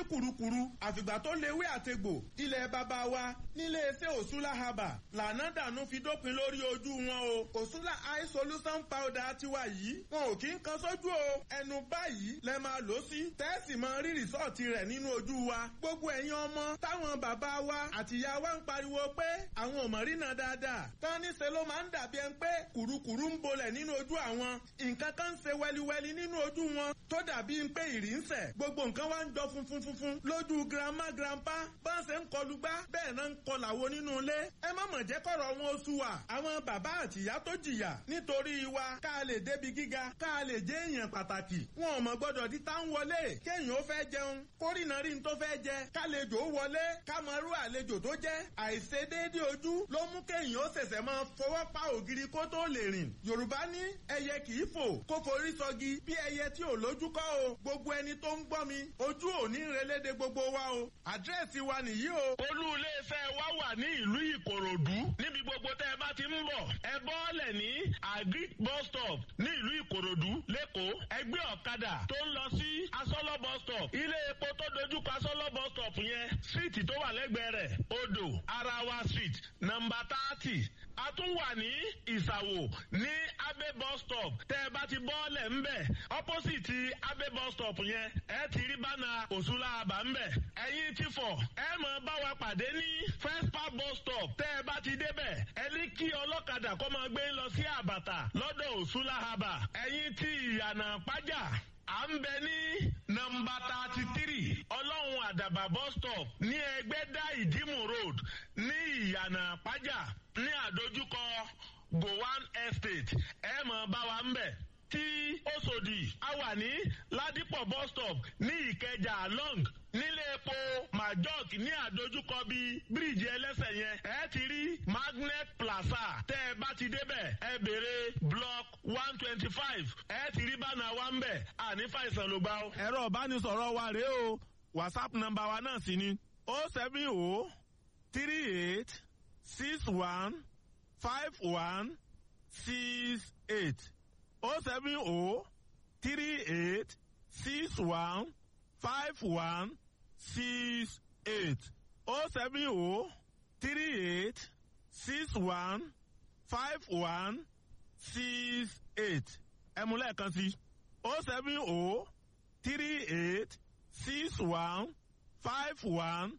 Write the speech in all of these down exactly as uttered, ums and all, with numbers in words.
kùrukùru àfìgbà tó léwé àtegbò ilẹ̀ bàbá wa nílé iṣẹ́ Òṣùlá Herbal lànà dànù fi dópin lórí ojú wọn o. Òṣùlá eye solution powder tiwa yìí wọn ò kí ń kan sójú o. ẹnu báyìí lẹ máa lò sí tẹ́sì máa rí rìsọ́ọ̀tì rẹ̀ nínú ojú wa. gbogbo ẹ̀yin ọmọ táwọn bàbá wa àtìyá wa ń pariwo pé àwọn ò mọ̀ rí náà dáadáa tán níṣẹ́ ló máa ń dàbí ẹni pé kùrukùru ń bolẹ̀ nínú ojú àwọn nǹkan kan ń ṣe wẹliwẹli nínú ojú wọn tó dàbí pé ìrì ń sẹ̀ gbogbo nǹkan wá ń jọ funfun funfun lójú grandma grandpa bá ń ṣe ń kọlu gbá bẹ́ẹ̀ náà ń kọlàwo nínú ilé. ẹ má mọ̀ jẹ́ kọ̀rọ̀ wọn oṣù wa àwọn bàbá àtìyá tó jìyà nítorí wa ká lè débi gíga ká lè jẹ́ èèyàn pàtàkì wọn ò mọ̀ gbọ́dọ̀ di tá ń wọlé kéèyàn ó fẹ́ jẹun kórìnà rí n tó fẹ́ jẹ kálejò ó wọlé ká mọ irú àlejò tó jẹ́ àìṣedéédé ojú ló mú kéèyàn ó ṣẹ̀ṣẹ̀ máa fọwọ́ pa ògiri kó tó lè rìn. Yorùbá ní ẹyẹ kì í fò kó forí sọgi bí ẹyẹ tí ò lójú kọ́ o. gbogbo ẹni tó ń gbọ́ mi ojú ò ní relédè gbogbo wa o. àdírẹ́sì wa nìyí o. olú iléeṣẹ́ wa wà ní ìlú Ìkòròdú níbi gbogbo tẹ́ ẹ bá ti ń bọ̀ ẹ bọ́ọ̀lẹ̀ ní Agric bus stop ní ìlú Ìkòròdú lẹ́kọ̀ọ́ ẹgbẹ́ ọ̀kadà tó ń lọ sí Asọ́lọ́ bus stop ilé epo tó dojúkọ Asọ́lọ́ bus stop yẹn síìtì tó wà lẹ́gbẹ̀ẹ́ rẹ̀ odò Arawa street nọ́mbà thirty a tún wà ní Ìsàwò ní Abe bus stop tẹ́ ẹ bá ti bọ́ọ̀lẹ̀ ńbẹ̀ opposite Abe bus stop yẹn ẹ ti rí bánà Òṣùlá Herbal ńbẹ̀ ẹ̀yin ti fọ̀ ẹ mọ̀ bá wa pàdé ní First Park bus stop tẹ́ ẹ bá ti débẹ̀ ẹ ní kí ọlọ́kadà kó máa gbé lọ sí Àbàtà lọ́dọ̀ Òṣùlá Herbal ẹ̀yin ti ìyànà Pájà à ń bẹ ní nọ́mbà thirty three ọlọ́run àdàbà bus stop ní ẹgbẹ́dá ìdímù road ní ìyànà Pájà ní àdójúkọ Gowan estate ẹ mọ̀ bá wa ń bẹ̀ tí Òṣòdì a wà ní Ládìpọ̀ bus stop ní Ìkẹjà long nílé epo Majok ní àdójúkọ bíi bíríìjì ẹlẹ́sẹ̀ yẹn ẹ ti rí Magnet Plaza tẹ́ ẹ bá ti débẹ̀ ẹ béèrè block one twenty five ẹ ti rí bánà wa ń bẹ̀ àní fàìsàn ló gbà ó. ẹ̀rọ ìbánisọ̀rọ̀ wa rèé o WhatsApp nọ́mbà wa náà sì ni o seven o three eight six one five one six eight o seven o three eight six one five one six eight o seven o three eight six one five one six eight ẹ mú lẹ́ẹ̀kan sí o seven o three eight six one five one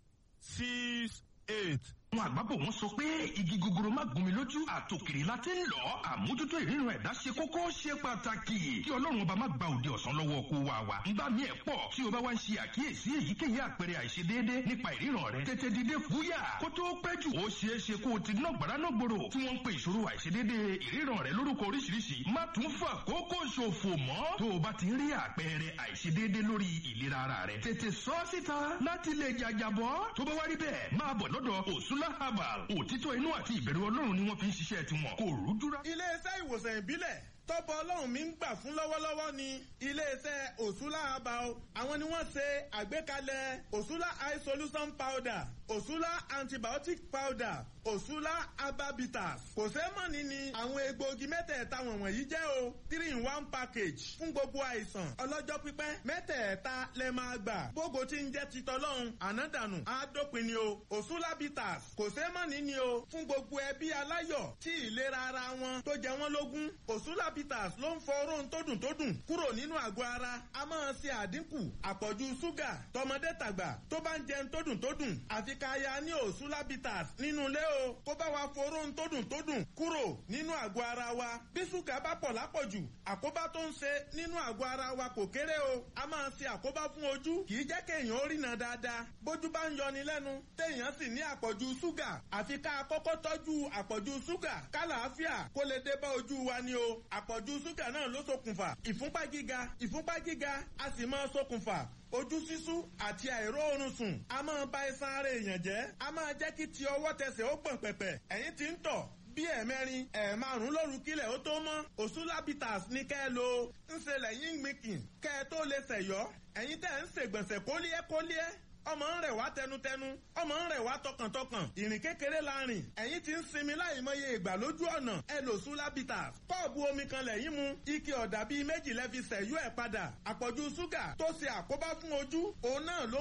six eight. àwọn àgbàbọ̀ wọn sọ pé igi gogoro má gúnmi lójú àtòkèrè la ti ń lọ àmójútó ìríran ẹ̀dá ṣe kókó ṣe pàtàkì kí ọlọ́run ọba má gba òde ọ̀sán lọ́wọ́ kó wa wa. nígbà míì ẹ̀ pọ̀ tí o bá wá ń ṣe àkíyèsí èyíkéyìí àpẹẹrẹ àìṣedéédé nípa ìríran rẹ tètè dìde fúyà kó tó pẹ́ jù ó ṣeé ṣe kó o ti ná gbàrà náà gbòòrò tí wọ́n ń pe ìṣòro àìṣedéédé ìríran rẹ lórúkọ oríṣiríṣi má tún fà kókó ṣòfò mọ́ tó o bá ti rí àpẹẹrẹ àìṣedéédé lórí ìlera ara rẹ tètè sọ síta láti lè jàjàbọ́ tó bá wá rí bẹ́ẹ̀ máa bọ̀ lọ́dọ̀ Òṣùlá Herbal òtítọ́ inú àti ìbẹ̀rù Ọlọ́run ni wọ́n fi ń ṣiṣẹ́ tiwọn kò rújúra. iléeṣẹ́ ìwòsàn ìbílẹ̀ tọ́pọ̀ Ọlọ́run mi ń gbà fún lọ́wọ́lọ́wọ́ ni iléeṣẹ́ Òṣùlá Herbal àwọn ni wọ́n ṣe àgbékalẹ̀ Òṣùlá eye solution powder Òṣùlá antibiotic powder Òṣùlá herbal bitters kò sẹ́mọ̀nì ni àwọn egbòogi mẹ́tẹ̀ẹ̀ta wọ̀nyí jẹ́ o three in one package fún gbogbo àìsàn ọlọ́jọ́ pípẹ́ mẹ́tẹ̀ẹ̀ta lẹ máa gbà gbogbo tí ń jẹ́ titọ́lọ́run ànádànù àádópin ni o Òṣùlá bitters kò sẹ́mọ̀nì ni o fún gbogbo ẹbí aláyọ̀ tí ìlera ara wọn tó jẹ wọ́n lógún Òṣùlá bitters ló ń fọ oró tó dùn tó dùn kúrò nínú àgọ́ ara a máa ṣe àdínkù àpọ̀jù ṣúgà tọmọdé tàgbà tó bá ń jẹun tó dùn tó dùn àfi ká ya ní Òṣùlá bitters nínú ilé o kó bá wa fọ oró tó dùn tó dùn kúrò nínú àgọ́ ara wa bí ṣúgà bá pọ̀ lápọ̀jù àkóbá tó ń ṣe nínú àgọ́ ara wa kò kéré o a máa ṣe àkóbá fún ojú kì í jẹ́ kéèyàn ó rìnà dáadáa bójú bá ń yọni lẹ́nu téèyàn sì ní àpọ̀jù ṣúgà àfi ká kọ́kọ́ tọ́jú àpọ̀jù ṣúgà kálàáfíà kó lè dé bá ojú wa ni o àpọ̀jù ṣúgà náà ló ṣokùnfà ìfúnpá gíga ìfúnpá gíga a sì máa ṣokùnfà ojú sísú àti àìróorun sùn a máa ba iṣan ara èèyàn jẹ́ a máa jẹ́ kí ti ọwọ́ tẹsẹ̀ ó gbọ̀n pẹ̀pẹ̀ ẹ̀yin tí ń tọ̀ bí ẹ̀mẹrin ẹ̀ẹ̀márùn lóru kílẹ̀ ó tó mọ́ Òṣùlá bitters ní kẹ́ ẹ lo ń ṣe lẹ́yìn gbìnkìn kẹ́ ẹ tó lè ṣẹ̀yọ́ ẹ̀yin tẹ́ ń ṣègbọ̀nsẹ̀ kólíẹ́ kólíẹ́ ọmọ ń rẹ̀ wá tẹnutẹnu ọmọ ń rẹ̀ wá tọkàntọkàn ìrìn kékeré la rìn ẹ̀yin tí ń sinmi láìmọye ìgbà lójú ọ̀nà ẹ lò Òṣùlá bitters kọ́ọ̀bù omi kan lẹ́yìn mu ike ọ̀dà bíi méjì lẹ́ fi ṣẹ̀yọ́ ẹ̀ padà àpọ̀jù ṣúgà tó ṣe àkóbá fún ojú òun náà ló